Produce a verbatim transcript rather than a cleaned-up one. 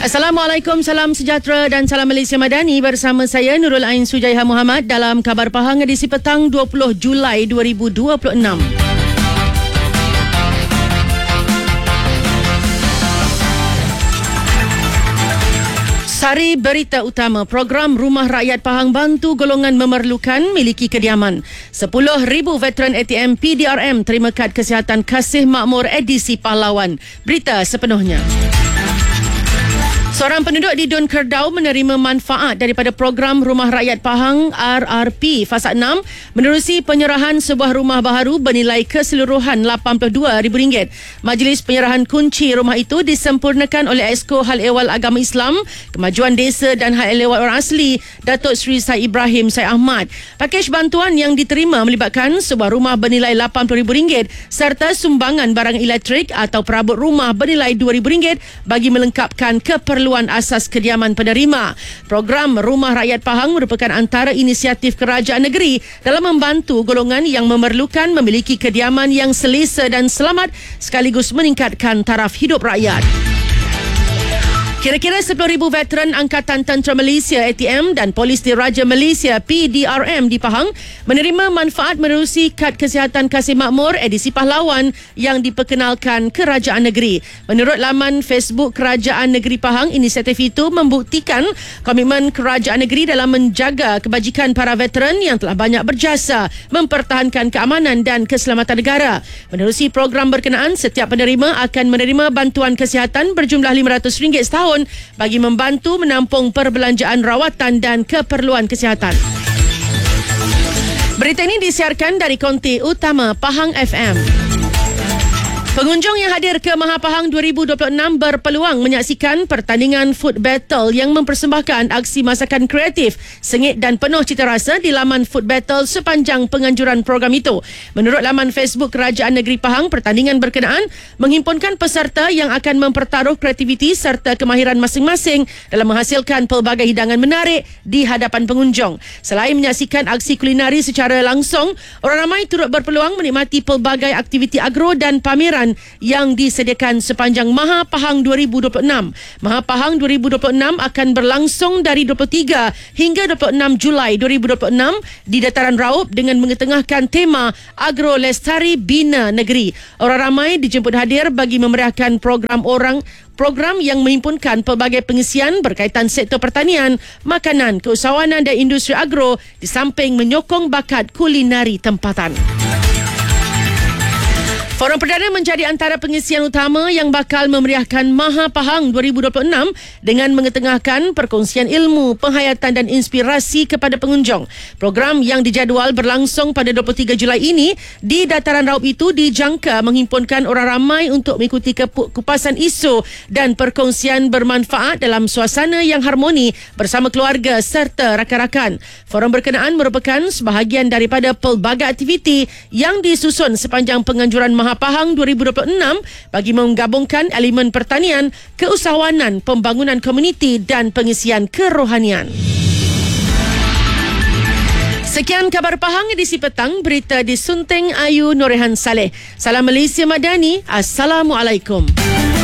Assalamualaikum, salam sejahtera dan salam Malaysia Madani bersama saya Nurul Ain Sujaiha Muhammad dalam Khabar Pahang edisi petang dua puluh Julai dua ribu dua puluh enam. Sari berita utama, program Rumah Rakyat Pahang bantu golongan memerlukan miliki kediaman. sepuluh ribu veteran A T M P D R M terima kad kesihatan Kasih Makmur edisi pahlawan. Berita sepenuhnya. Seorang penduduk di Dun Kerdau menerima manfaat daripada program Rumah Rakyat Pahang R R P Fasa enam menerusi penyerahan sebuah rumah baharu bernilai keseluruhan lapan puluh dua ribu ringgit. Majlis penyerahan kunci rumah itu disempurnakan oleh Exco Hal Ehwal Agama Islam, Kemajuan Desa dan Hal Ehwal Orang Asli, Datuk Seri Said Ibrahim Said Ahmad. Pakej bantuan yang diterima melibatkan sebuah rumah bernilai lapan puluh ribu ringgit serta sumbangan barang elektrik atau perabot rumah bernilai dua ribu ringgit bagi melengkapkan keperluan asas kediaman penerima. Program Rumah Rakyat Pahang merupakan antara inisiatif kerajaan negeri dalam membantu golongan yang memerlukan memiliki kediaman yang selesa dan selamat sekaligus meningkatkan taraf hidup rakyat. Kira-kira sepuluh ribu veteran Angkatan Tentera Malaysia A T M dan Polis Diraja Malaysia P D R M di Pahang menerima manfaat menerusi kad kesihatan Kasih Makmur edisi pahlawan yang diperkenalkan Kerajaan Negeri. Menurut laman Facebook Kerajaan Negeri Pahang, inisiatif itu membuktikan komitmen Kerajaan Negeri dalam menjaga kebajikan para veteran yang telah banyak berjasa mempertahankan keamanan dan keselamatan negara. Menerusi program berkenaan, setiap penerima akan menerima bantuan kesihatan berjumlah lima ratus ringgit setahun bagi membantu menampung perbelanjaan rawatan dan keperluan kesihatan. Berita ini disiarkan dari konti utama Pahang F M. Pengunjung yang hadir ke Maha Pahang dua ribu dua puluh enam berpeluang menyaksikan pertandingan food battle yang mempersembahkan aksi masakan kreatif, sengit dan penuh cita rasa di laman food battle sepanjang penganjuran program itu. Menurut laman Facebook Kerajaan Negeri Pahang, pertandingan berkenaan menghimpunkan peserta yang akan mempertaruh kreativiti serta kemahiran masing-masing dalam menghasilkan pelbagai hidangan menarik di hadapan pengunjung. Selain menyaksikan aksi kulinari secara langsung, orang ramai turut berpeluang menikmati pelbagai aktiviti agro dan pameran yang disediakan sepanjang Maha Pahang dua ribu dua puluh enam. Maha Pahang dua ribu dua puluh enam akan berlangsung dari dua puluh tiga hingga dua puluh enam Julai dua ribu dua puluh enam di Dataran Raup dengan mengetengahkan tema Agro Lestari Bina Negeri. Orang ramai dijemput hadir bagi memeriahkan program orang program yang menghimpunkan pelbagai pengisian berkaitan sektor pertanian, makanan, keusahawanan dan industri agro di samping menyokong bakat kulinari tempatan. Forum Perdana menjadi antara pengisian utama yang bakal memeriahkan Maha Pahang dua ribu dua puluh enam dengan mengetengahkan perkongsian ilmu, penghayatan dan inspirasi kepada pengunjung. Program yang dijadual berlangsung pada dua puluh tiga Julai ini di Dataran Raup itu dijangka menghimpunkan orang ramai untuk mengikuti kupasan isu dan perkongsian bermanfaat dalam suasana yang harmoni bersama keluarga serta rakan-rakan. Forum berkenaan merupakan sebahagian daripada pelbagai aktiviti yang disusun sepanjang penganjuran Maha Pahang dua ribu dua puluh enam bagi menggabungkan elemen pertanian, keusahawanan, pembangunan komuniti dan pengisian kerohanian. Sekian Khabar Pahang edisi petang, berita disunting Ayu Norehan Saleh. Salam Malaysia Madani. Assalamualaikum.